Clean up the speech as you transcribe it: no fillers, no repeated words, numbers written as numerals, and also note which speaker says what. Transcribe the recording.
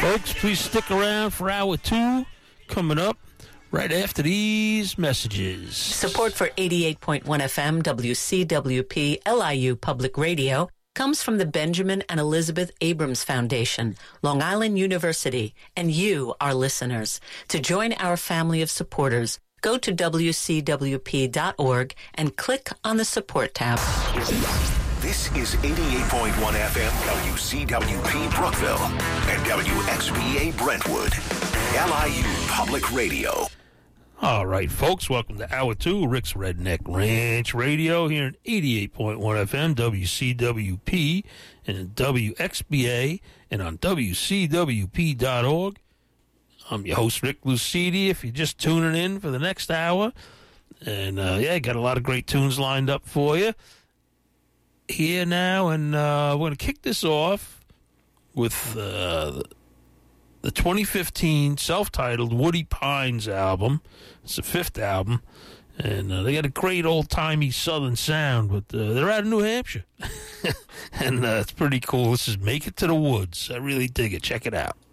Speaker 1: Folks, please stick around for hour 2 coming up right after these messages.
Speaker 2: Support for 88.1 FM WCWP LIU Public Radio comes from the Benjamin and Elizabeth Abrams Foundation, Long Island University, and you, our listeners. To join our family of supporters, go to WCWP.org and click on the support tab.
Speaker 3: This is 88.1 FM WCWP Brookville and WXBA Brentwood, LIU Public Radio.
Speaker 1: All right, folks, welcome to Hour 2, Rick's Redneck Ranch Radio here in 88.1 FM, WCWP, and WXBA, and on WCWP.org. I'm your host, Rick Lucidi, if you're just tuning in for the next hour. And, got a lot of great tunes lined up for you here now, and we're going to kick this off with the 2015 self-titled Woody Pines album. It's the 5th album, and they got a great old-timey southern sound, but they're out of New Hampshire, and it's pretty cool. This is Make It to the Woods. I really dig it. Check it out.